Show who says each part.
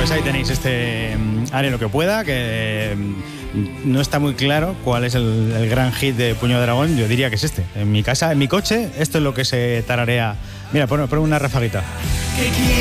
Speaker 1: Pues ahí tenéis este Haré lo que pueda, que no está muy claro cuál es el gran hit de Puño de Dragón. Yo diría que es este. En mi casa, en mi coche, esto es lo que se tararea. Mira, pon una rafaguita.